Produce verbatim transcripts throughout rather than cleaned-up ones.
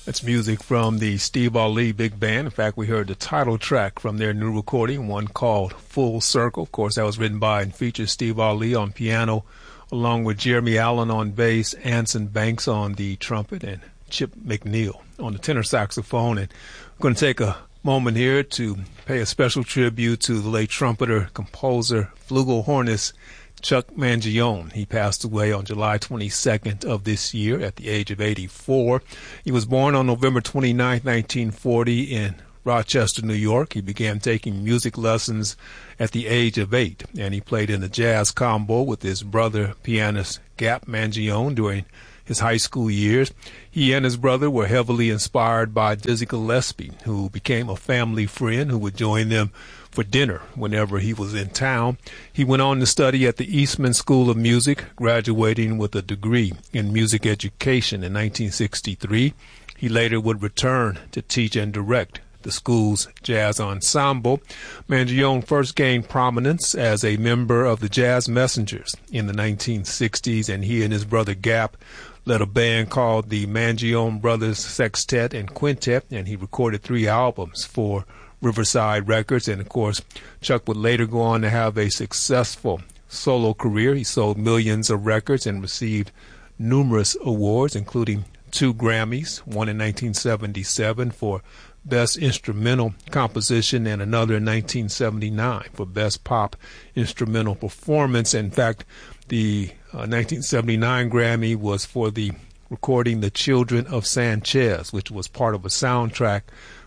That's music from the Steve Ali Big Band. In fact, we heard the title track from their new recording, one called Full Circle. Of course, that was written by and features Steve Ali on piano, along with Jeremy Allen on bass, Anson Banks on the trumpet, and Chip McNeil on the tenor saxophone. And we're going to take a moment here to pay a special tribute to the late trumpeter, composer, flugelhornist Chuck Mangione. He passed away on July twenty-second of this year at the age of eighty-four. He was born on November twenty-ninth, nineteen forty in Rochester, New York. He began taking music lessons at the age of eight, and he played in a jazz combo with his brother, pianist Gap Mangione, during his high school years. He and his brother were heavily inspired by Dizzy Gillespie, who became a family friend who would join them for dinner whenever he was in town. He went on to study at the Eastman School of Music, graduating with a degree in music education in nineteen sixty-three. He later would return to teach and direct the school's jazz ensemble. Mangione first gained prominence as a member of the Jazz Messengers in the nineteen sixties, and he and his brother Gap led a band called the Mangione Brothers Sextet and Quintet, and he recorded three albums for Riverside Records. And of course, Chuck would later go on to have a successful solo career. He sold millions of records and received numerous awards, including two Grammys, one in nineteen seventy-seven for Best Instrumental Composition and another in nineteen seventy-nine for Best Pop Instrumental Performance. In fact, the uh, nineteen seventy-nine Grammy was for the recording The Children of Sanchez, which was part of a soundtrack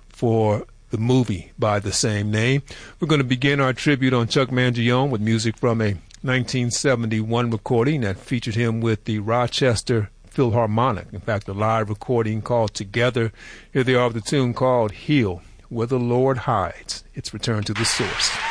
for the movie by the same name. We're going to begin our tribute on Chuck Mangione with music from a nineteen seventy-one recording that featured him with the Rochester Philharmonic. In fact, a live recording called Together. Here they are with a tune called Heal Where the Lord Hides. It's Return to the Source.